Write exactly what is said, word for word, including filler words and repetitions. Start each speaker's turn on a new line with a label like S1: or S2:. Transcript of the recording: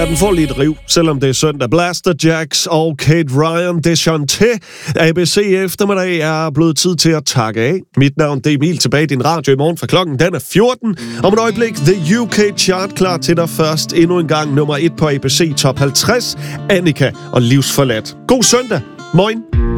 S1: Ja, den får lige et riv, selvom det er søndag. Blaster Jacks og Kate Ryan Deschanté. A B C eftermiddag er blevet tid til at takke af. Mit navn det er Emil, tilbage i din radio i morgen fra klokken. Den er fjorten. Om et øjeblik, The U K Chart klar til dig først. Endnu en gang nummer et på A B C Top halvtreds. Annika og Livsforladt. God søndag. Moin.